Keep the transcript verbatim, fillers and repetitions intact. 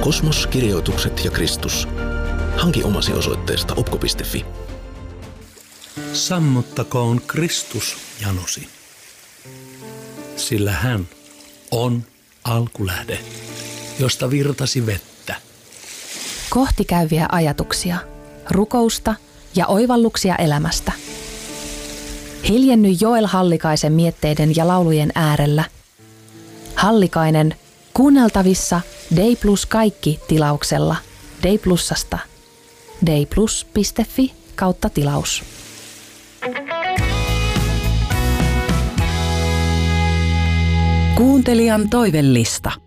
Kosmos, kirjoitukset ja Kristus. Hanki omasi osoitteesta opko piste fi. Sammuttakoon Kristus janosi, sillä hän on alkulähde, josta virtasi vettä. Kohti käyviä ajatuksia, rukousta ja oivalluksia elämästä. Hiljenny Joel Hallikaisen mietteiden ja laulujen äärellä. Hallikainen kuunneltavissa Dei Plus kaikki -tilauksella Dei Plusasta. deiplus piste fi kautta tilaus. Kuuntelijan toivellista.